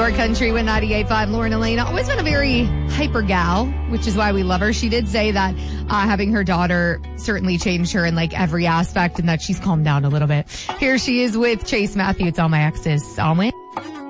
Your Country with 98.5. Lauren Elena, always been a very hyper gal, which is why we love her. She did say that having her daughter certainly changed her in like every aspect and that she's calmed down a little bit. Here she is with Chase Matthew. It's All My Exes. On Win.